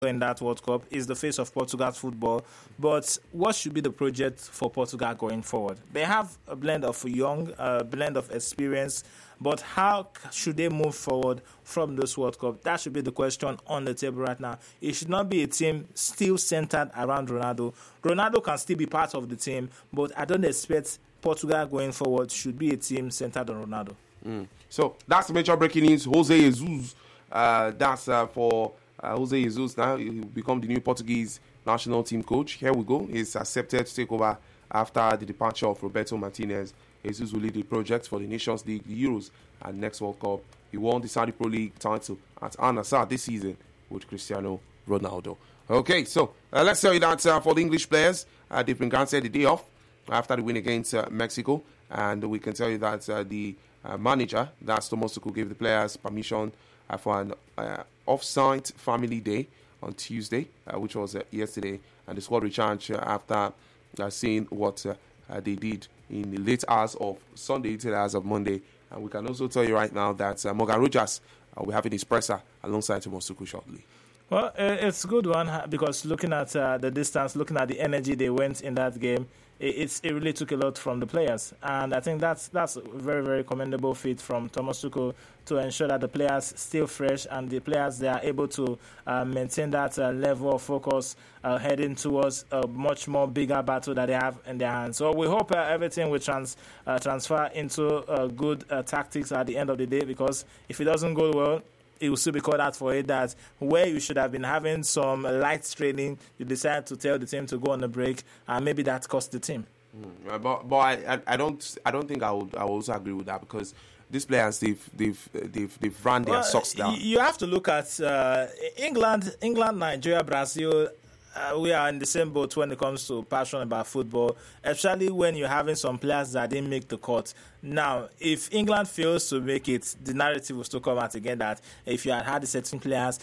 in that World Cup. Is the face of Portugal's football. But what should be the project for Portugal going forward? They have a blend of young, a blend of experience, but how should they move forward from this World Cup? That should be the question on the table right now. It should not be a team still centered around Ronaldo. Ronaldo can still be part of the team, but I don't expect Portugal going forward should be a team centered on Ronaldo. So that's the major breaking news. Jose Jesus, that's for Jose Jesus. Now he will become the new Portuguese national team coach. Here we go. He's accepted to take over after the departure of Roberto Martinez. Jesus will lead the project for the Nations League, the Euros, and next World Cup. He won the Saudi Pro League title at Al Nassr this season with Cristiano Ronaldo. Okay, so let's tell you that for the English players, they've been granted the day off after the win against Mexico, and we can tell you that the manager, that's Thomas Tuchel, gave the players permission for an off-site family day on Tuesday, which was yesterday, and the squad recharged after seeing what they did in the late hours of Sunday till hours of Monday. And we can also tell you right now that Morgan Rogers will be having his presser alongside Thomas Tuchel shortly. Well, it's a good one because looking at the distance, looking at the energy they went in that game, it really took a lot from the players. And I think that's a very, very commendable feat from Thomas Tuchel to ensure that the players still fresh and the players, they are able to maintain that level of focus heading towards a much more bigger battle that they have in their hands. So we hope everything will transfer into good tactics at the end of the day, because if it doesn't go well, it will still be called out for it that where you should have been having some light training, you decide to tell the team to go on a break, and maybe that cost the team. But I don't think I would also agree with that, because these players they've run their socks down. You have to look at England, Nigeria, Brazil. We are in the same boat when it comes to passion about football, especially when you're having some players that didn't make the cut. Now, if England fails to make it, the narrative will still come out again that if you had the certain players,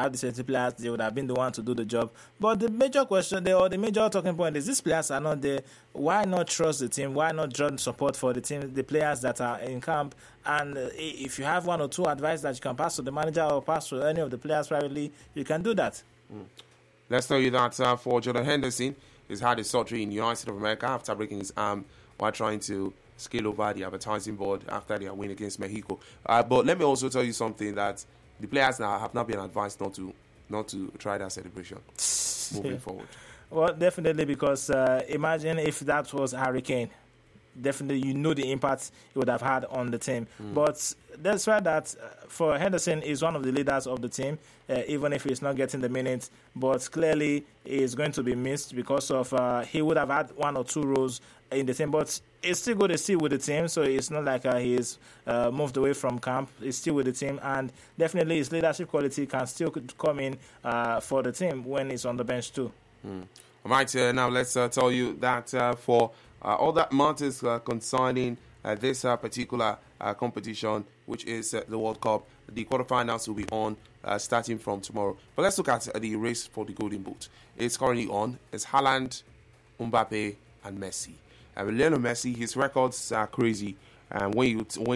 they would have been the one to do the job. But the major question there, or the major talking point is, these players are not there. Why not trust the team? Why not draw support for the team, the players that are in camp? And if you have one or two advice that you can pass to the manager or pass to any of the players privately, you can do that. Let's tell you that for Jordan Henderson, he's had his surgery in the United States of America after breaking his arm while trying to scale over the advertising board after their win against Mexico. But let me also tell you something, that the players now have not been advised not to try that celebration moving forward. Well, definitely, because imagine if that was Harry Kane. Definitely, you know the impact it would have had on the team. But that's why that for Henderson is one of the leaders of the team, even if he's not getting the minutes. But clearly, he is going to be missed because of he would have had one or two roles in the team. But it's still good to see with the team, so it's not like he's moved away from camp. He's still with the team, and definitely his leadership quality can still come in for the team when he's on the bench too. All right, now let's tell you that for all that matters concerning this particular competition, which is the World Cup, the quarterfinals will be on starting from tomorrow. But let's look at the race for the Golden Boot. It's currently on. It's Haaland, Mbappe, and Messi. Lionel Messi, his records are crazy. And when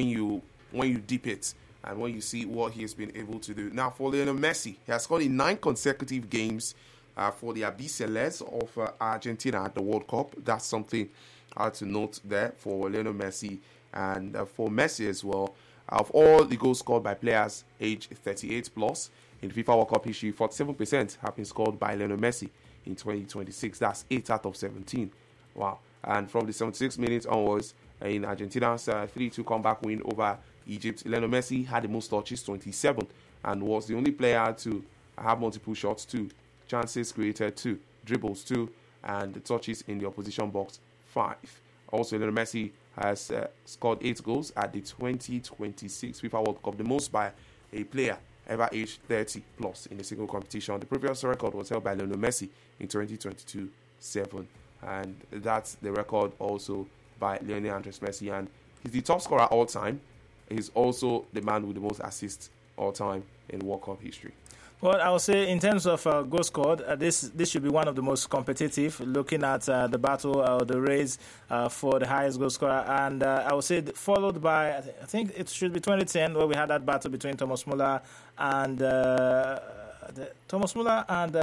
you dip it and when you see what he has been able to do. Now, for Lionel Messi, he has scored in 9 consecutive games for the Albiceleste of Argentina at the World Cup. That's something to note there for Lionel Messi. And for Messi as well, of all the goals scored by players aged 38 plus in FIFA World Cup history, 47% have been scored by Lionel Messi in 2026. That's 8 out of 17. Wow. And from the 76 minutes onwards, in Argentina's 3-2 comeback win over Egypt, Lionel Messi had the most touches, 27, and was the only player to have multiple shots, 2, chances created, 2, dribbles, 2, and the touches in the opposition box, 5. Also, Lionel Messi has scored 8 goals at the 2026 FIFA World Cup, the most by a player ever aged 30 plus in a single competition. The previous record was held by Lionel Messi in 2022, 7. And that's the record also by Lionel Andres Messi. And he's the top scorer all time. He's also the man with the most assists all time in World Cup history. Well, I would say in terms of goals scored, this should be one of the most competitive, looking at the battle, the race for the highest goal scorer. And I would say followed by, I think it should be 2010, where we had that battle between Thomas Muller and